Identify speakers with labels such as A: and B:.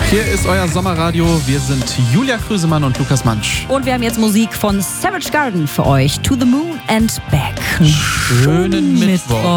A: Hier ist euer Sommerradio. Wir sind Julia Krüsemann und Lukas Mansch.
B: Und wir haben jetzt Musik von Savage Garden für euch. To the Moon and Back.
A: Schönen Mittwoch.